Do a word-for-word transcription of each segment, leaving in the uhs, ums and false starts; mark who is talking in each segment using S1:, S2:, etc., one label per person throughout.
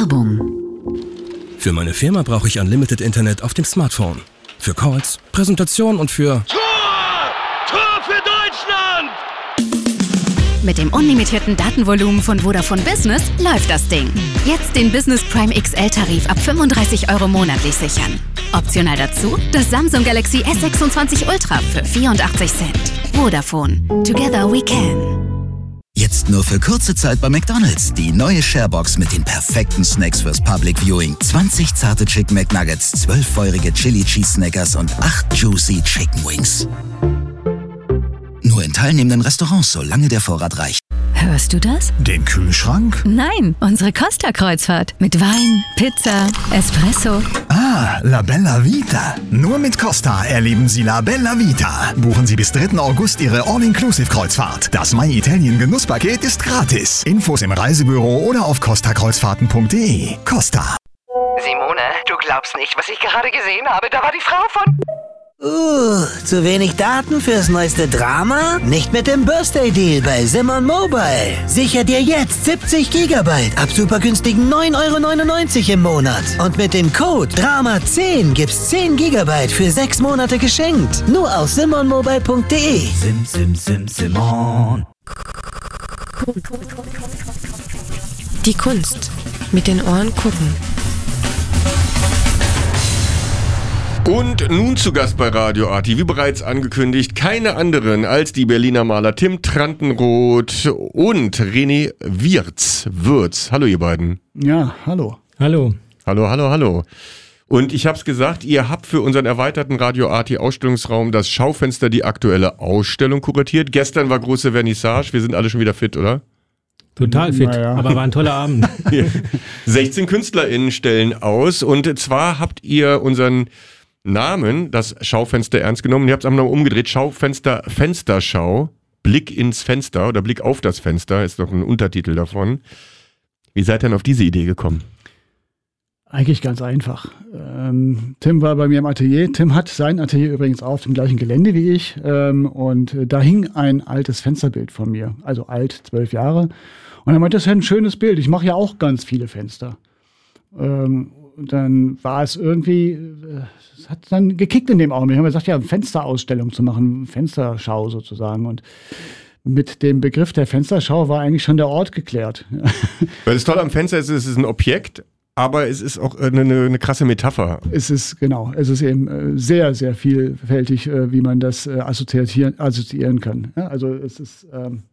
S1: Werbung.
S2: Für meine Firma brauche ich Unlimited Internet auf dem Smartphone. Für Calls, Präsentation und für...
S3: Tor! Tor für Deutschland!
S1: Mit dem unlimitierten Datenvolumen von Vodafone Business läuft das Ding. Jetzt den Business Prime X L-Tarif ab fünfunddreißig Euro monatlich sichern. Optional dazu das Samsung Galaxy S sechsundzwanzig Ultra für vierundachtzig Cent. Vodafone. Together we can.
S4: Jetzt nur für kurze Zeit bei McDonald's. Die neue Sharebox mit den perfekten Snacks fürs Public Viewing. zwanzig zarte Chicken McNuggets, zwölf feurige Chili Cheese Snackers und acht Juicy Chicken Wings. Nur in teilnehmenden Restaurants, solange der Vorrat reicht.
S1: Hörst du das?
S5: Den Kühlschrank?
S1: Nein, unsere Costa-Kreuzfahrt. Mit Wein, Pizza, Espresso.
S5: Ah, La Bella Vita. Nur mit Costa erleben Sie La Bella Vita. Buchen Sie bis dritten August Ihre All-Inclusive-Kreuzfahrt. Das My Italien Genusspaket ist gratis. Infos im Reisebüro oder auf costa kreuzfahrten punkt de. Costa.
S6: Simone, du glaubst nicht, was ich gerade gesehen habe. Da war die Frau von...
S7: Uh, zu wenig Daten fürs neueste Drama? Nicht mit dem Birthday-Deal bei Simon Mobile. Sicher dir jetzt siebzig Gigabyte ab super günstigen neun Euro neunundneunzig im Monat. Und mit dem Code Drama zehn gibt's zehn Gigabyte für sechs Monate geschenkt. Nur auf simon mobile punkt de.
S8: Sim, sim, sim, Simon.
S9: Die Kunst. Mit den Ohren gucken.
S10: Und nun zu Gast bei Radio Arti, wie bereits angekündigt, keine anderen als die Berliner Maler Tim Trantenroth und René Wirz. Wirz. Hallo ihr beiden.
S11: Ja, hallo.
S12: Hallo.
S10: Hallo, hallo, hallo. Und ich hab's gesagt, ihr habt für unseren erweiterten Radio Arti Ausstellungsraum das Schaufenster, die aktuelle Ausstellung kuratiert. Gestern war große Vernissage, wir sind alle schon wieder fit, oder?
S12: Total fit, naja. Aber war ein toller Abend.
S10: sechzehn KünstlerInnen stellen aus und zwar habt ihr unseren Namen, das Schaufenster, ernst genommen. Ihr habt es einmal umgedreht. Schaufenster, Fensterschau. Blick ins Fenster oder Blick auf das Fenster ist doch ein Untertitel davon. Wie seid ihr denn auf diese Idee gekommen?
S11: Eigentlich ganz einfach. Ähm, Tim war bei mir im Atelier. Tim hat sein Atelier übrigens auch auf dem gleichen Gelände wie ich. Ähm, und da hing ein altes Fensterbild von mir. Also alt, zwölf Jahre. Und er meinte, das ist ein schönes Bild. Ich mache ja auch ganz viele Fenster. Ähm, Und dann war es irgendwie, es hat dann gekickt in dem Augenblick. Wir haben gesagt, ja, Fensterausstellung zu machen, Fensterschau sozusagen. Und mit dem Begriff der Fensterschau war eigentlich schon der Ort geklärt.
S10: Weil das Tolle am Fenster ist, es ist ein Objekt, aber es ist auch eine, eine krasse Metapher.
S11: Es ist, genau, es ist eben sehr, sehr vielfältig, wie man das assoziieren, assoziieren kann. Also es ist... Ähm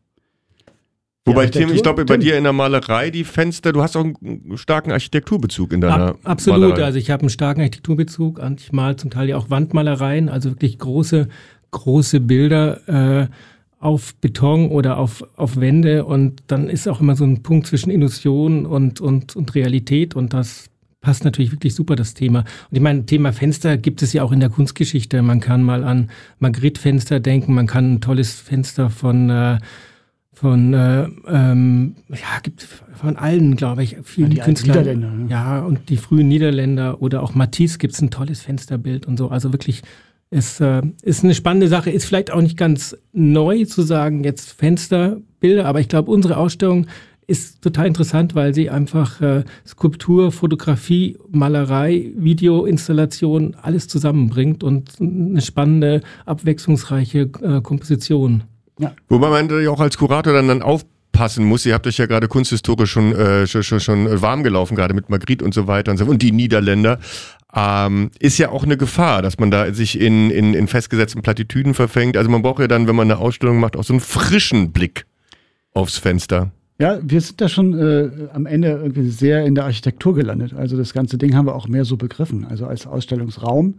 S10: Wobei, Tim, ich glaube, bei dir in der Malerei, die Fenster, du hast auch einen starken Architekturbezug in deiner
S12: Ab, Absolut,
S10: Malerei.
S12: Also ich habe einen starken Architekturbezug. Ich male zum Teil ja auch Wandmalereien, also wirklich große, große Bilder äh, auf Beton oder auf, auf Wände. Und dann ist auch immer so ein Punkt zwischen Illusion und, und, und Realität. Und das passt natürlich wirklich super, das Thema. Und ich meine, Thema Fenster gibt es ja auch in der Kunstgeschichte. Man kann mal an Magritte-Fenster denken, man kann ein tolles Fenster von... Äh, Von, äh, ähm, ja, gibt von allen, glaube ich, vielen
S11: ja,
S12: Künstlern.
S11: Niederländer, ne?
S12: Ja, und die frühen Niederländer oder auch Matisse gibt es ein tolles Fensterbild und so. Also wirklich, es äh, ist eine spannende Sache. Ist vielleicht auch nicht ganz neu zu sagen, jetzt Fensterbilder, aber ich glaube, unsere Ausstellung ist total interessant, weil sie einfach äh, Skulptur, Fotografie, Malerei, Videoinstallation, alles zusammenbringt und eine spannende, abwechslungsreiche äh, Komposition.
S10: Ja. Wobei man natürlich auch als Kurator dann, dann aufpassen muss. Ihr habt euch ja gerade kunsthistorisch schon, äh, schon, schon, schon warm gelaufen, gerade mit Magritte und so weiter und so. Und die Niederländer. Ähm, ist ja auch eine Gefahr, dass man da sich in, in, in festgesetzten Plattitüden verfängt. Also man braucht ja dann, wenn man eine Ausstellung macht, auch so einen frischen Blick aufs Fenster.
S11: Ja, wir sind da schon äh, am Ende irgendwie sehr in der Architektur gelandet. Also das ganze Ding haben wir auch mehr so begriffen. Also als Ausstellungsraum.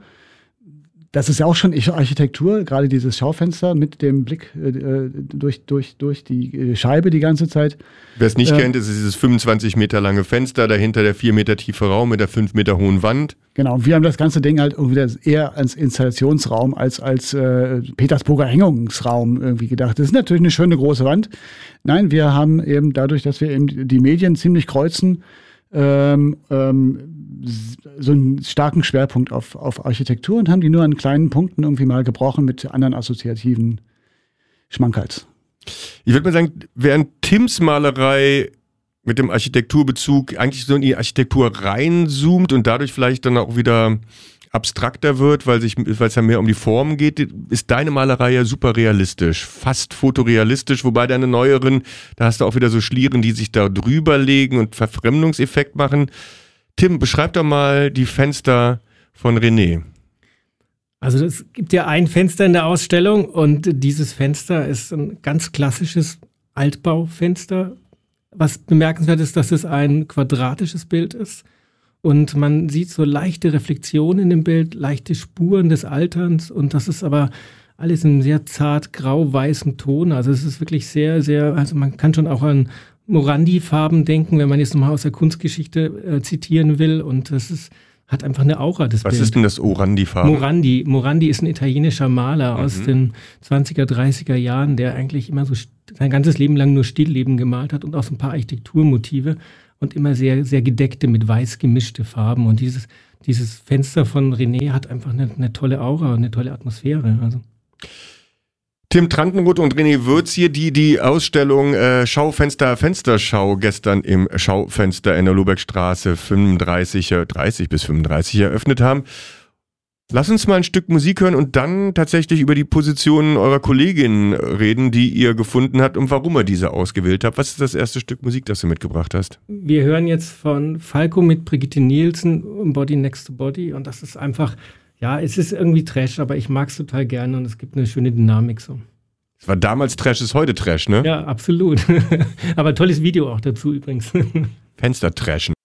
S11: Das ist ja auch schon Architektur, gerade dieses Schaufenster mit dem Blick äh, durch, durch, durch die Scheibe die ganze Zeit.
S10: Wer es nicht
S11: äh,
S10: kennt, ist dieses fünfundzwanzig Meter lange Fenster, dahinter der vier Meter tiefe Raum mit der fünf Meter hohen Wand.
S11: Genau, und wir haben das ganze Ding halt irgendwie eher als Installationsraum als als äh, Petersburger Hängungsraum irgendwie gedacht. Das ist natürlich eine schöne große Wand. Nein, wir haben eben dadurch, dass wir eben die Medien ziemlich kreuzen, ähm, ähm, so einen starken Schwerpunkt auf, auf Architektur und haben die nur an kleinen Punkten irgendwie mal gebrochen mit anderen assoziativen Schmankerls.
S10: Ich würde mal sagen, während Tims Malerei mit dem Architekturbezug eigentlich so in die Architektur reinzoomt und dadurch vielleicht dann auch wieder abstrakter wird, weil sich, weil es ja mehr um die Formen geht, ist deine Malerei ja super realistisch, fast fotorealistisch, wobei deine neueren, da hast du auch wieder so Schlieren, die sich da drüber legen und Verfremdungseffekt machen. Tim, beschreib doch mal die Fenster von René.
S12: Also es gibt ja ein Fenster in der Ausstellung und dieses Fenster ist ein ganz klassisches Altbaufenster. Was bemerkenswert ist, dass es ein quadratisches Bild ist. Und man sieht so leichte Reflexionen in dem Bild, leichte Spuren des Alterns. Und das ist aber alles in sehr zart grau-weißem Ton. Also es ist wirklich sehr, sehr, also man kann schon auch an Morandi-Farben denken, wenn man jetzt nochmal aus der Kunstgeschichte äh, zitieren will. Und das ist, hat einfach eine Aura, das
S10: Was
S12: Bild.
S10: ist denn das Morandi-Farben?
S12: Morandi. Morandi ist ein italienischer Maler
S10: Mhm.
S12: aus den zwanziger, dreißiger Jahren, der eigentlich immer so sein ganzes Leben lang nur Stillleben gemalt hat und auch so ein paar Architekturmotive. Und immer sehr, sehr gedeckte, mit weiß gemischte Farben. Und dieses, dieses Fenster von René hat einfach eine, eine tolle Aura, eine tolle Atmosphäre. Also.
S10: Tim Trankenroth und René Würz hier, die die Ausstellung äh, Schaufenster, Fensterschau gestern im Schaufenster in der Lobeckstraße fünfunddreißig, dreißig bis fünfunddreißig eröffnet haben. Lass uns mal ein Stück Musik hören und dann tatsächlich über die Positionen eurer Kolleginnen reden, die ihr gefunden habt und warum ihr diese ausgewählt habt. Was ist das erste Stück Musik, das du mitgebracht hast?
S12: Wir hören jetzt von Falco mit Brigitte Nielsen, Body Next to Body. Und das ist einfach, ja, es ist irgendwie Trash, aber ich mag es total gerne und es gibt eine schöne Dynamik so.
S10: Es war damals Trash, ist heute Trash, ne?
S12: Ja, absolut. Aber tolles Video auch dazu übrigens.
S10: Fenster trashen.